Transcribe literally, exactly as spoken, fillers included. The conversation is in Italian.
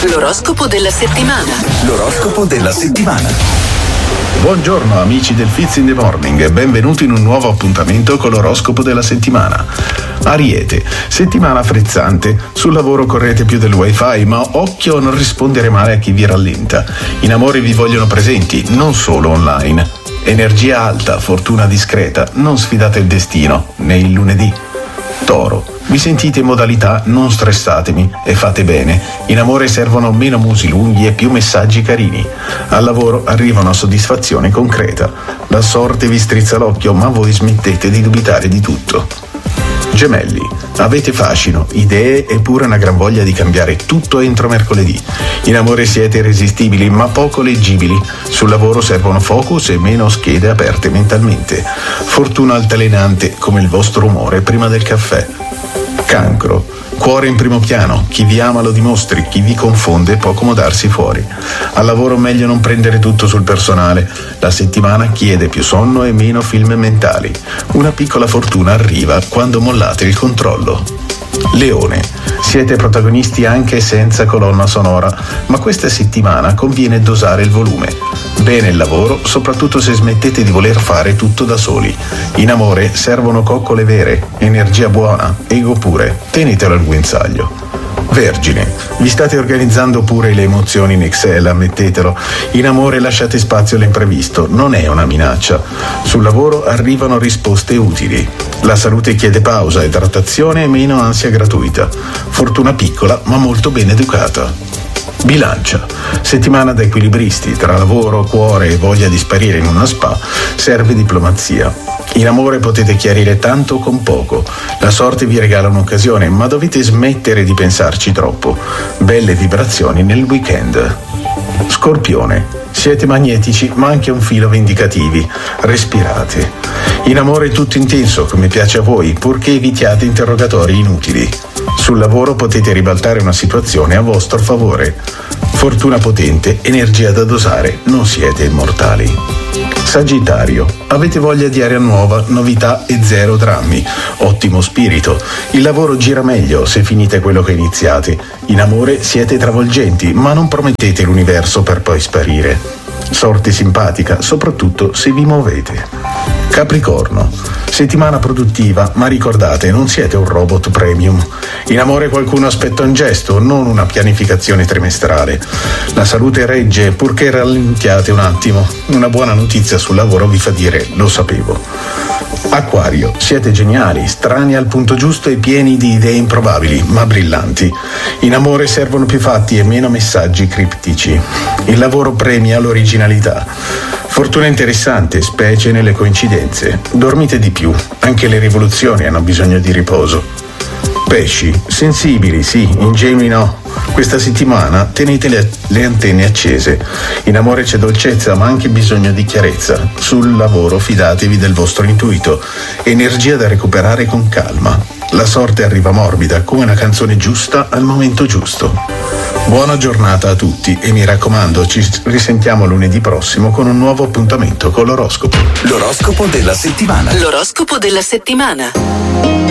L'oroscopo della settimana. L'oroscopo della settimana. Buongiorno amici del Fizz in the Morning e benvenuti in un nuovo appuntamento con l'oroscopo della settimana. Ariete, settimana frizzante, sul lavoro correte più del wifi, ma occhio a non rispondere male a chi vi rallenta. In amore vi vogliono presenti, non solo online. Energia alta, fortuna discreta, non sfidate il destino, né il lunedì. Toro, vi sentite in modalità non stressatemi e fate bene. In amore servono meno musi lunghi e più messaggi carini. Al lavoro arriva una soddisfazione concreta. La sorte vi strizza l'occhio, ma voi smettete di dubitare di tutto. Gemelli, avete fascino, idee e pure una gran voglia di cambiare tutto entro mercoledì. In amore siete irresistibili ma poco leggibili. Sul lavoro servono focus e meno schede aperte mentalmente. Fortuna altalenante come il vostro umore prima del caffè. Cancro, cuore in primo piano, chi vi ama lo dimostri, chi vi confonde può accomodarsi fuori. Al lavoro meglio non prendere tutto sul personale, la settimana chiede più sonno e meno film mentali. Una piccola fortuna arriva quando mollate il controllo. Leone, siete protagonisti anche senza colonna sonora, ma questa settimana conviene dosare il volume. Bene il lavoro, soprattutto se smettete di voler fare tutto da soli. In amore servono coccole vere, energia buona, ego pure, tenetelo al guinzaglio. Vergine, vi state organizzando pure le emozioni in Excel, ammettetelo. In amore lasciate spazio all'imprevisto, non è una minaccia. Sul lavoro arrivano risposte utili. La salute chiede pausa, idratazione e meno ansia gratuita. Fortuna piccola ma molto ben educata. Bilancia, settimana da equilibristi, tra lavoro, cuore e voglia di sparire in una spa, serve diplomazia. In amore potete chiarire tanto con poco, la sorte vi regala un'occasione, ma dovete smettere di pensarci troppo. Belle vibrazioni nel weekend. Scorpione, siete magnetici ma anche un filo vendicativi, respirate. In amore tutto intenso come piace a voi, purché evitiate interrogatori inutili. Sul lavoro potete ribaltare una situazione a vostro favore. Fortuna potente, energia da dosare, non siete immortali. Sagittario, avete voglia di aria nuova, novità e zero drammi. Ottimo spirito. Il lavoro gira meglio se finite quello che iniziate. In amore siete travolgenti, ma non promettete l'universo per poi sparire. Sorte simpatica, soprattutto se vi muovete. Capricorno, settimana produttiva, ma ricordate, non siete un robot premium. In amore qualcuno aspetta un gesto, non una pianificazione trimestrale. La salute regge, purché rallentiate un attimo. Una buona notizia sul lavoro vi fa dire, lo sapevo. Acquario, siete geniali, strani al punto giusto e pieni di idee improbabili, ma brillanti. In amore servono più fatti e meno messaggi criptici. Il lavoro premia l'originalità. Fortuna interessante, specie nelle coincidenze. Dormite di più, anche le rivoluzioni hanno bisogno di riposo. Pesci, sensibili sì, ingenui no. Questa settimana tenete le, le antenne accese. In amore c'è dolcezza ma anche bisogno di chiarezza. Sul lavoro fidatevi del vostro intuito. Energia da recuperare con calma. La sorte arriva morbida come una canzone giusta al momento giusto. Buona giornata a tutti e mi raccomando, ci risentiamo lunedì prossimo con un nuovo appuntamento con l'oroscopo. L'oroscopo della settimana. L'oroscopo della settimana.